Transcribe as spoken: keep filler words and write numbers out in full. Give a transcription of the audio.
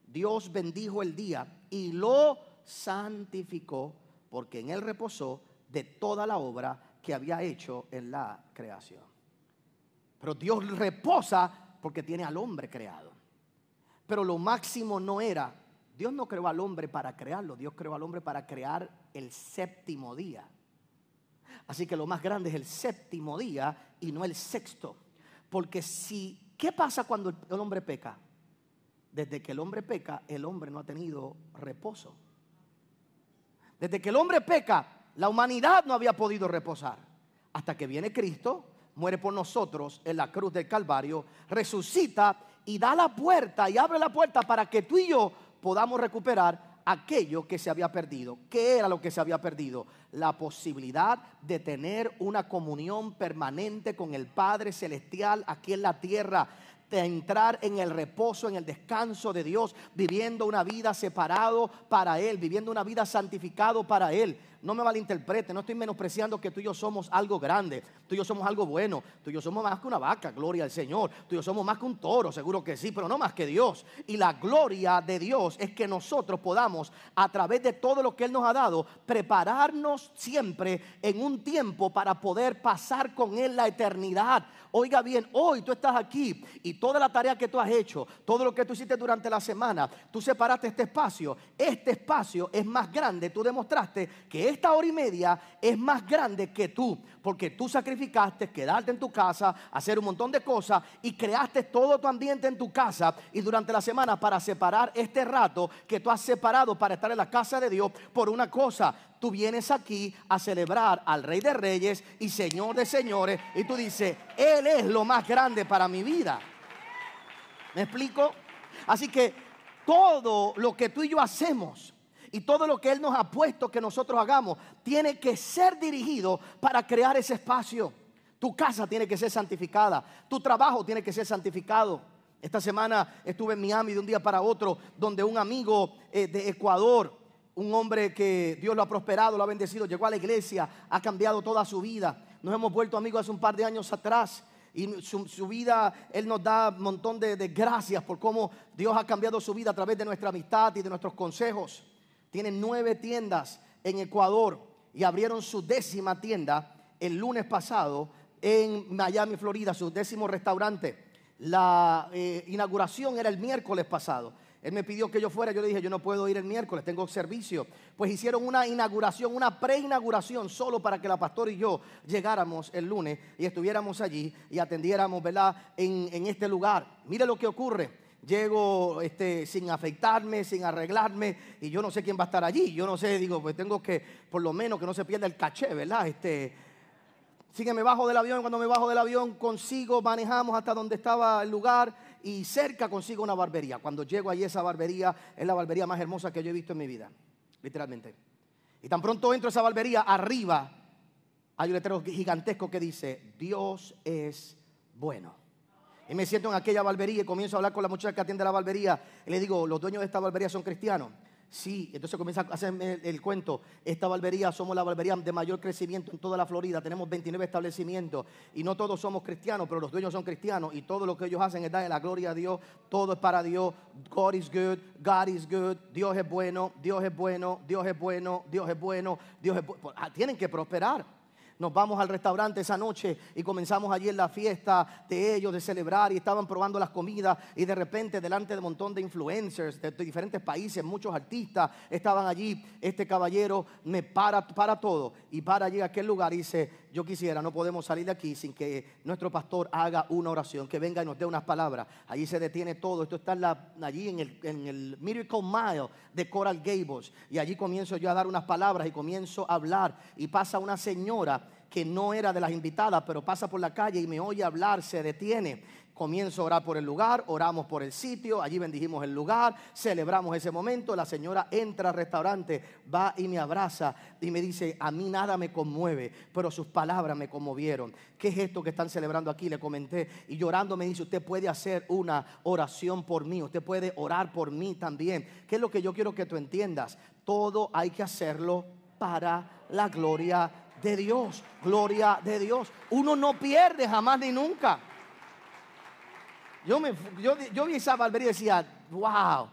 Dios bendijo el día y lo santificó, porque en él reposó de toda la obra que había hecho en la creación. Pero Dios reposa porque tiene al hombre creado. Pero lo máximo no era, Dios no creó al hombre para crearlo, Dios creó al hombre para crear el séptimo día. Así que lo más grande es el séptimo día y no el sexto. Porque si, ¿qué pasa cuando el hombre peca? Desde que el hombre peca, el hombre no ha tenido reposo. Desde que el hombre peca, la humanidad no había podido reposar. Hasta que viene Cristo, muere por nosotros en la cruz del Calvario, resucita y da la puerta y abre la puerta para que tú y yo podamos recuperar aquello que se había perdido. ¿Qué era lo que se había perdido? La posibilidad de tener una comunión permanente con el Padre Celestial aquí en la tierra, de entrar en el reposo, en el descanso de Dios, viviendo una vida separado para Él, viviendo una vida santificado para Él. No me malinterprete, no estoy menospreciando que tú y yo somos algo grande, tú y yo somos algo bueno, tú y yo somos más que una vaca, gloria al Señor, tú y yo somos más que un toro, seguro que sí, pero no más que Dios. Y la gloria de Dios es que nosotros podamos, a través de todo lo que Él nos ha dado, prepararnos siempre en un tiempo para poder pasar con Él la eternidad. Oiga bien, hoy tú estás aquí y toda la tarea que tú has hecho, todo lo que tú hiciste durante la semana, tú separaste este espacio. Este espacio es más grande, tú demostraste que esta hora y media es más grande que tú, porque tú sacrificaste quedarte en tu casa, hacer un montón de cosas y creaste todo tu ambiente en tu casa y durante la semana para separar este rato que tú has separado para estar en la casa de Dios por una cosa. Tú vienes aquí a celebrar al Rey de Reyes y Señor de Señores y tú dices, Él es lo más grande para mi vida. ¿Me explico? Así que todo lo que tú y yo hacemos y todo lo que Él nos ha puesto que nosotros hagamos tiene que ser dirigido para crear ese espacio. Tu casa tiene que ser santificada, tu trabajo tiene que ser santificado. Esta semana estuve en Miami de un día para otro, donde un amigo eh, de Ecuador, un hombre que Dios lo ha prosperado, lo ha bendecido, llegó a la iglesia, ha cambiado toda su vida. Nos hemos vuelto amigos hace un par de años atrás. Y su, su vida, Él nos da un montón de, de gracias por cómo Dios ha cambiado su vida a través de nuestra amistad y de nuestros consejos. Tienen nueve tiendas en Ecuador y abrieron su décima tienda el lunes pasado en Miami, Florida, su décimo restaurante. La eh, inauguración era el miércoles pasado. Él me pidió que yo fuera, yo le dije, yo no puedo ir el miércoles, tengo servicio. Pues hicieron una inauguración, una preinauguración solo para que la pastora y yo llegáramos el lunes y estuviéramos allí y atendiéramos, ¿verdad?, en, en este lugar. Mire lo que ocurre. Llego este, sin afeitarme, sin arreglarme y yo no sé quién va a estar allí. Yo no sé, digo, pues tengo que, por lo menos que no se pierda el caché, ¿verdad? Este, así que me bajo del avión. Cuando me bajo del avión consigo, manejamos hasta donde estaba el lugar y cerca consigo una barbería. Cuando llego allí, esa barbería es la barbería más hermosa que yo he visto en mi vida, literalmente. Y tan pronto entro a esa barbería, arriba hay un letrero gigantesco que dice, Dios es bueno. Y me siento en aquella barbería y comienzo a hablar con la muchacha que atiende la barbería. Y le digo, ¿los dueños de esta barbería son cristianos? Sí. Entonces comienza a hacerme el, el cuento. Esta barbería, somos la barbería de mayor crecimiento en toda la Florida. Tenemos veintinueve establecimientos. Y no todos somos cristianos, pero los dueños son cristianos. Y todo lo que ellos hacen es darle la gloria a Dios. Todo es para Dios. God is good. God is good. Dios es bueno. Dios es bueno. Dios es bueno. Dios es bueno. Dios es bueno. Tienen que prosperar. Nos vamos al restaurante esa noche y comenzamos allí en la fiesta de ellos, de celebrar, y estaban probando las comidas y de repente delante de un montón de influencers de, de diferentes países, muchos artistas estaban allí. Este caballero me para, para todo y para allí a aquel lugar y dice, yo quisiera, no podemos salir de aquí sin que nuestro pastor haga una oración, que venga y nos dé unas palabras. Allí se detiene todo, esto está en la, allí en el, en el Miracle Mile de Coral Gables, y allí comienzo yo a dar unas palabras y comienzo a hablar y pasa una señora que no era de las invitadas, pero pasa por la calle y me oye hablar, se detiene. Comienzo a orar por el lugar, oramos por el sitio, allí bendijimos el lugar, celebramos ese momento. La señora entra al restaurante, va y me abraza y me dice, a mí nada me conmueve, pero sus palabras me conmovieron. ¿Qué es esto que están celebrando aquí? Le comenté y llorando me dice, usted puede hacer una oración por mí, usted puede orar por mí también. ¿Qué es lo que yo quiero que tú entiendas? Todo hay que hacerlo para la gloria de Dios, gloria de Dios. Uno no pierde jamás ni nunca. Yo, me, yo, yo vi esa barbería y decía, wow,